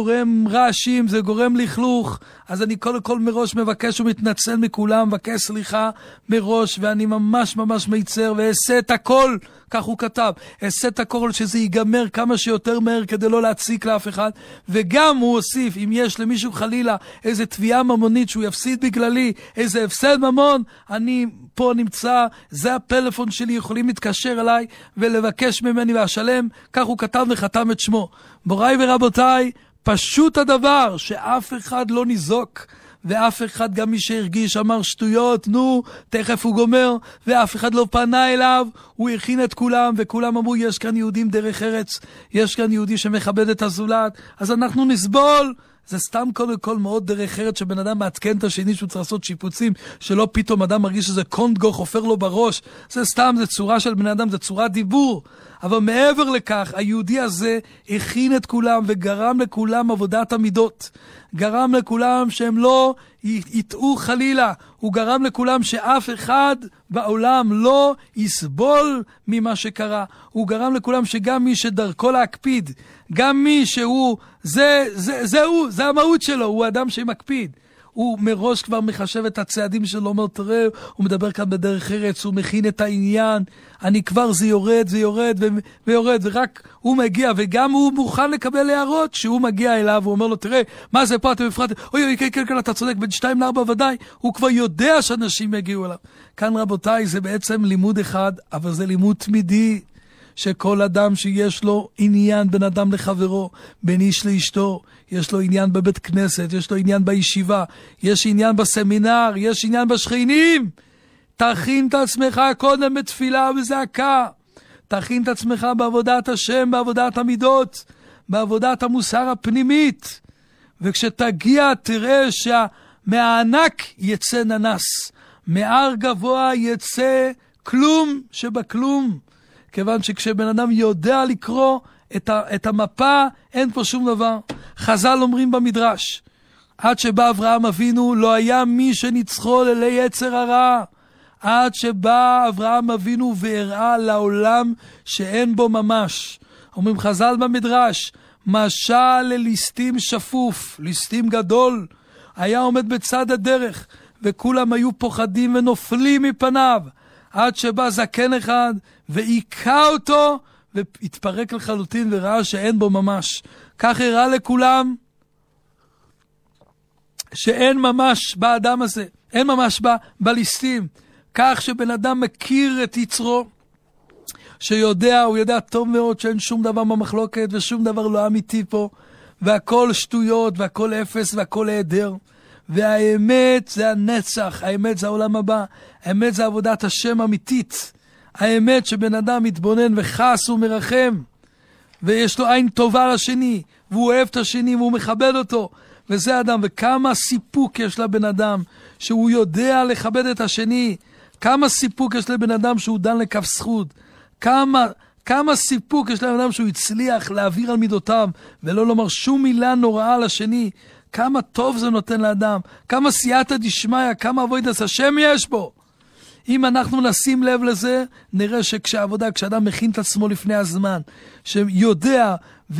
גורם רעשים, זה גורם לכלוך, אז אני קודם כל מראש מבקש ומתנצל מכולם, מבקש סליחה מראש, ואני ממש ממש מייצר, ואעשה את הכל, כך הוא כתב, אעשה את הכל שזה ייגמר כמה שיותר מהר, כדי לא להציק לאף אחד, וגם הוא הוסיף, אם יש למישהו חלילה איזה תביעה ממונית שהוא יפסיד בגללי, איזה הפסד ממון, אני פה נמצא, זה הפלאפון שלי, יכולים להתקשר אליי ולבקש ממני והשלם, כך הוא כתב וחתם את שמו. מוריי ורבותיי, פשוט הדבר שאף אחד לא ניזוק, ואף אחד, גם מי שהרגיש, אמר שטויות, נו, תכף הוא גומר, ואף אחד לא פנה אליו, הוא הכין את כולם, וכולם אמרו, יש כאן יהודים דרך ארץ, יש כאן יהודי שמכבד את הזולת, אז אנחנו נסבול. זה סתם קודם כל מאוד דרך ארץ שבן אדם מעדכן את השני שהוא צריך לעשות שיפוצים, שלא פתאום אדם מרגיש שזה קונדגו חופר לו בראש. זה סתם, זה צורה של בן אדם, זה צורת דיבור. אבל מעבר לכך, היהודי הזה הכין את כולם וגרם לכולם עבודת המידות. גרם לכולם שהם לא יטעו חלילה. הוא גרם לכולם שאף אחד בעולם לא יסבול ממה שקרה. הוא גרם לכולם שגם מי שדרכו להקפיד, גם מי שהוא, זה המהות שלו, הוא אדם שמקפיד. הוא מראש כבר מחשב את הצעדים שלו, אומר, תראה, הוא מדבר כאן בדרך ארץ, הוא מכין את העניין, אני כבר, זה יורד, ורק הוא מגיע, וגם הוא מוכן לקבל הערות, שהוא מגיע אליו, הוא אומר לו, תראה, מה זה פה, אתם הפרעתם, אוי, כן, אתה צודק, בין 2-4 ודאי, הוא כבר יודע שאנשים יגיעו אליו. כאן רבותיי, זה בעצם לימוד אחד, אבל זה לימוד תמידי, שכל אדם שיש לו עניין בין אדם לחברו, בין איש לאשתו, יש לו עניין בבית כנסת, יש לו עניין בישיבה, יש עניין בסמינר, יש עניין בשכנים. תכין את עצמך קודם בתפילה ובזעקה. תכין את עצמך בעבודת השם, בעבודת המידות, בעבודת המוסר הפנימית. וכשתגיע תראה מהענק יצא ננס, מהר גבוה יצא כלום שבכלום. כיוון שכשבן אדם יודע לקרוא את המפה, אין פה שום דבר. חז"ל אומרים במדרש, עד שבא אברהם אבינו, לא היה מי שניצחו לילי יצר הרע. עד שבא אברהם אבינו והראה לעולם שאין בו ממש. אומרים חז"ל במדרש, משל לליסטים שפוף, ליסטים גדול, היה עומד בצד הדרך, וכולם היו פוחדים ונופלים מפניו. עד שבא זקן אחד ועיקה אותו והתפרק לחלוטין וראה שאין בו ממש. כך הראה לכולם שאין ממש באדם הזה, אין ממש בליסטים. כך שבן אדם מכיר את יצרו, שיודע, הוא יודע טוב מאוד שאין שום דבר במחלוקת ושום דבר לא אמיתי פה, והכל שטויות והכל אפס והכל היעדר. והאמת זה הנצח, האמת זה העולם הבא, האמת זה עבודת השם אמיתית. האמת שבן אדם מתבונן וחס ומרחם, ויש לו עין טובה לשני, והוא אוהב את השני והוא מכבד אותו, וזה אדם. וכמה סיפוק יש לבן אדם שהוא יודע לכבד את השני, כמה סיפוק יש לבן אדם שהוא דן לכף זכות, כמה סיפוק יש לבן אדם שהוא הצליח להעביר על מידותיו ולא לומר שום מילה נוראה לשני. כמה טוב זה נותן לאדם, כמה סייעתא דשמיא, כמה עבודת השם יש בו. אם אנחנו נשים לב לזה, נראה שכשעבודה, כשאדם מכין את עצמו לפני הזמן, שיודע,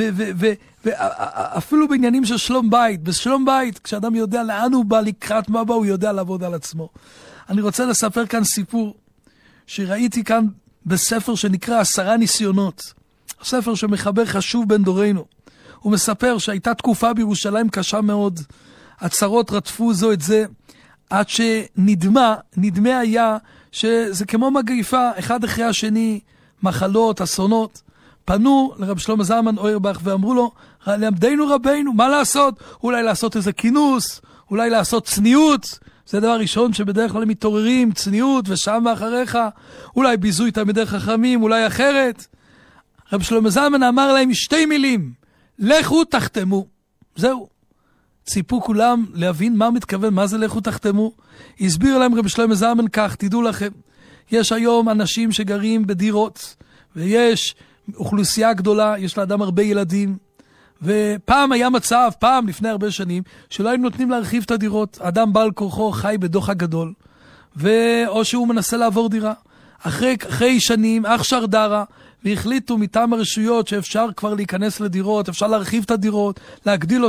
ואפילו בעניינים של שלום בית, בשלום בית, כשאדם יודע לאן הוא בא, לקראת מה בא, הוא יודע לעבוד על עצמו. אני רוצה לספר כאן סיפור, שראיתי כאן בספר שנקרא 10 ניסיונות, ספר שמחבר חשוב בין דורנו. הוא מספר שהייתה תקופה בירושלים קשה מאוד, הצרות רדפו זו את זה, עד שנדמה היה שזה כמו מגפה, אחד אחרי השני, מחלות, אסונות. פנו לרב שלמה זלמן אוירבך ואמרו לו, למדנו רבנו, מה לעשות? אולי לעשות איזה כינוס, אולי לעשות צניעות, זה דבר ראשון שבדרך כלל מתעוררים, צניעות ושם ואחריך, אולי ביזוי תלמידי חכמים, אולי אחרת. רב שלמה זלמן אמר להם 2 מילים, לכו תחתמו. זהו. ציפו כולם להבין מה מתכוון, מה זה לכו תחתמו. הסביר להם רב שלמה זלמן כך, תדעו לכם, יש היום אנשים שגרים בדירות, ויש אוכלוסייה גדולה, יש לאדם הרבה ילדים, ופעם היה מצב, פעם לפני הרבה שנים, שלא היו נותנים להרחיב את הדירות. אדם בעל כורחו חי בדוח הגדול, או שהוא מנסה לעבור דירה. אחרי שנים, אח שרדרה, והחליטו מטעם הרשויות שאפשר כבר להיכנס לדירות, אפשר להרחיב את הדירות, להגדיל